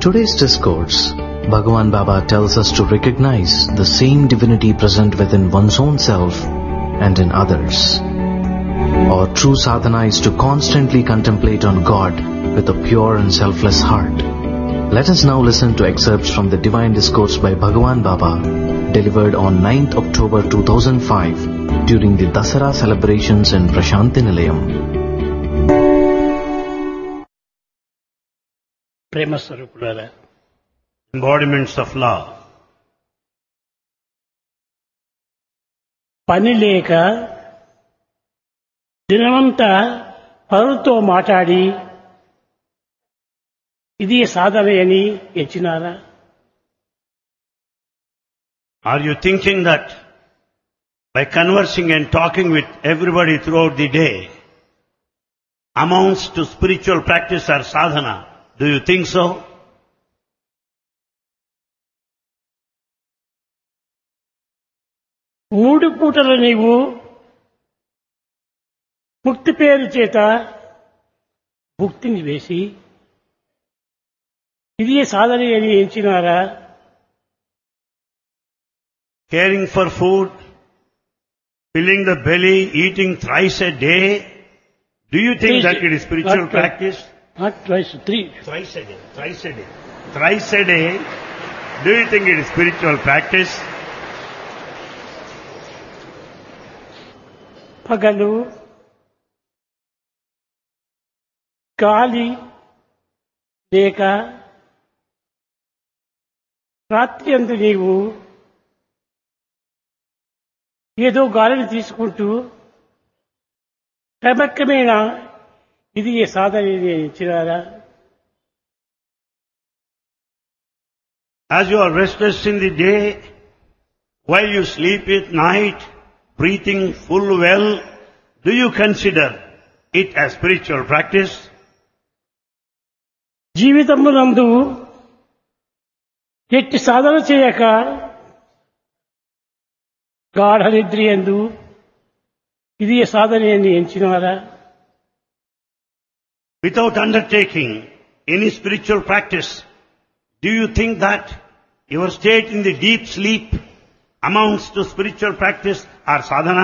today's discourse, Bhagavan Baba tells us to recognize the same divinity present within one's own self and in others. Our true sadhana is to constantly contemplate on God with a pure and selfless heart. Let us now listen to excerpts from the Divine Discourse by Bhagavan Baba, delivered on 9th October 2005 during the Dasara celebrations in Prashanti Nilayam. ప్రేమ స్వరూపులారా, embodiments of love. పని లేక దినమంతా పరులతో మాట్లాడి ఇది సాధన అని ఎంచినారా? Are you thinking that by conversing and talking with everybody throughout the day amounts to spiritual practice or sadhana? Do you think so? మూడు పూటలు నీవు ముక్తి పేరు చేత భుక్తిని వేసి ఇది సాధన అని ఎంచినారా? Caring for food, filling the belly, eating thrice a day. Do you think that it is spiritual practice? Not twice, three. Thrice a day. Thrice a day. Thrice a day. Do you think it is spiritual practice? పగలు గాలి లేక రాత్రి అందు నీవు ఏదో గాలిని తీసుకుంటూ క్రమక్రమేణా ఇది ఏ సాధన ఇచ్చినారా? As you are restless in the day, while you sleep at night, breathing full well, do you consider it as spiritual practice? జీవితమునందు ఎట్టి సాధన చేయక గాఢ నిద్రయందు ఇది సాధన అని ఎంచినారా? Without undertaking any spiritual practice, do you think that your state in the deep sleep amounts to spiritual practice or sadhana?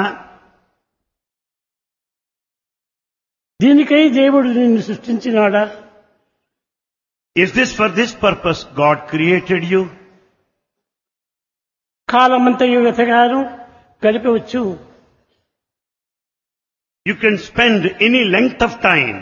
దీనికై దేవుడు నిన్ను సృష్టించినాడా? Is this for this purpose God created you? కాలమంతయు వెతగాను గడిపవచ్చు. You can spend any length of time.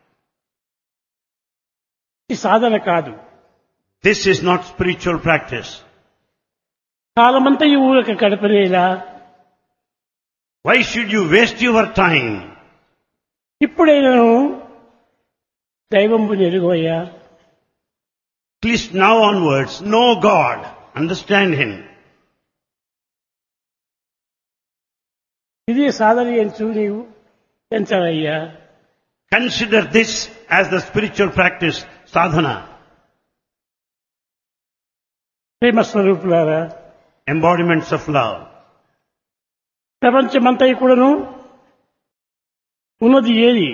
ఇది సాధన కాదు. This is not spiritual practice. కాలమంతయు ఊరక గడపనేలా. Why should you waste your time? ఇప్పుడైనాను దైవంబు నెరుగోయ్యా. At least now onwards, know God, understand Him. ఇది సాధన ఎంచు నీవు ఎంచవయ్యా. Consider this as the spiritual practice, sadhana. ప్రేమ స్వరూపులారా, Embodiments of love. ప్రపంచమంతయు కూడాను ఉన్నది ఏది?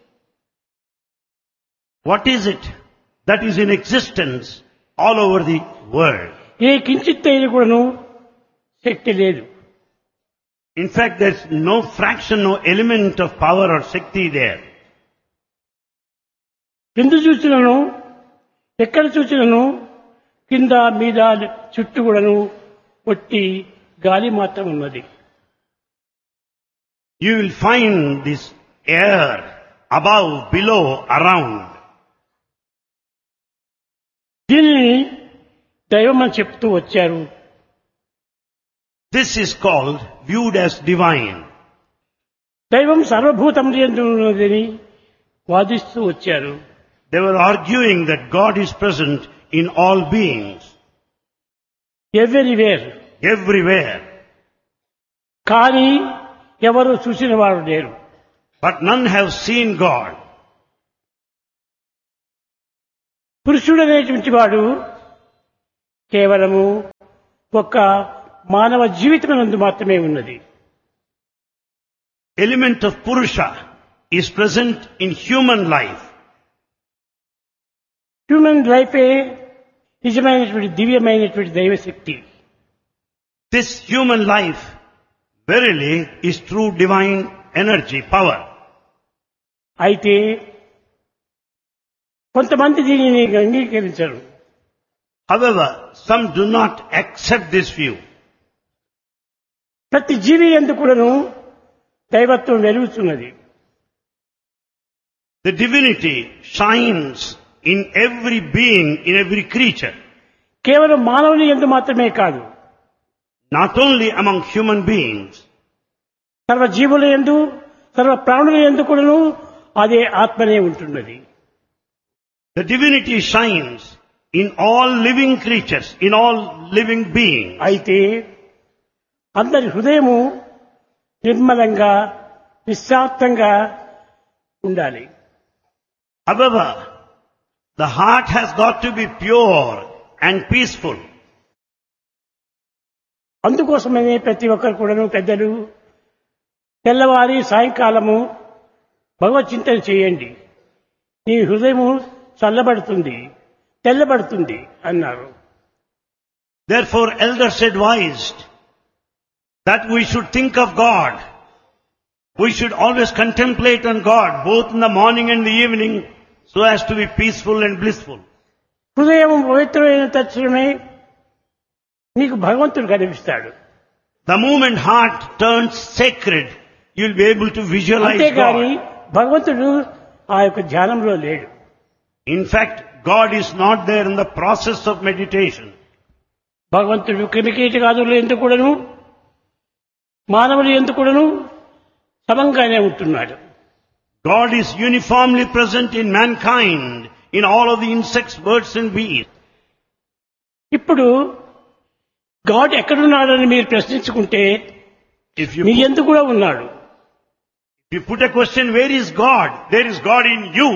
What is it that is in existence all over the world? ఏ కించిత్ అయినా కూడాను శక్తి లేదు. In fact, there's no fraction, no element of power or Shakti there. ఎందు చూసినను ఎక్కడ చూసినను కింద మీద చుట్టూ కూడాను ఒట్టి గాలి మాత్రం ఉన్నది. You will find this air above, below, around. దీనిని దైవం అని చెప్తూ వచ్చారు. This is called, viewed as divine. దైవం సర్వభూతములు యందు ఉన్నదని వాదిస్తూ వచ్చారు. They were arguing that God is present in all beings, everywhere. everywhere. కానీ ఎవరు చూసిన వారు లేరు. But none have seen God. పురుషుడనేటువంటి వాడు కేవలము ఒక మానవ జీవితమునందు మాత్రమే ఉన్నది. Element of Purusha is present in human life. Human లైఫే నిజమైనటువంటి దివ్యమైనటువంటి దైవశక్తి. This human life verily is true divine energy, power. అయితే కొంతమంది దీనిని అంగీకరించరు. However, some do not accept this view. ప్రతి జీవి యందు కూడాను దైవత్వం వెలుగుతున్నది. The divinity shines in every being, in every creature. కేవలం మానవుని యందు మాత్రమే కాదు, Not only among human beings, సర్వ జీవుల యందు సర్వ ప్రాణుల యందు కూడాను అదే ఆత్మనే ఉంటున్నది. the divinity shines in all living creatures, in all living beings. అయితే అందరి హృదయము నిర్మలంగా నిశ్శాంతంగా ఉండాలి. However, the heart has got to be pure and peaceful. అందుకోసమనే ప్రతి ఒక్కరు కూడాను పెద్దలు తెల్లవారి సాయంకాలము భగవత్ చింతన చేయండి, నీ హృదయము చల్లబడుతుంది, తెల్లబడుతుంది అన్నారు. Therefore, elders advised that we should think of God. We should always contemplate on God, both in the morning and the evening, so as to be peaceful and blissful. హృదయం పవిత్రమైన తక్షణమే నీకు భగవంతుడు కనిపిస్తాడు. The moment heart turns sacred, you'll be able to visualize అంతేగాని God. భగవంతుడు ఆ యొక్క ధ్యానంలో లేడు. In fact, God is not there in the process of meditation. భగవంతుడు క్రిమికీటకాదులు ఎందుకు కూడాను మానవులు ఎందుకు కూడాను సమంగానే ఉంటున్నాడు. God is uniformly present in mankind, in all of the insects, birds and bees. ఇప్పుడు గాడ్ ఎక్కడున్నాడని మీరు ప్రశ్నించుకుంటే If you మీ ఎందుకు కూడా ఉన్నాడు. put a question, where is God? There is God in you.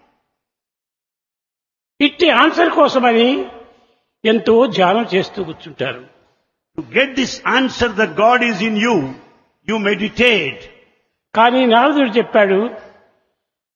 ఇట్టి ఆన్సర్ కోసమని ఎంతో ధ్యానం చేస్తూ కూర్చుంటారు. To get this answer that God is in you, you meditate. కానీ నారదుడు చెప్పాడు,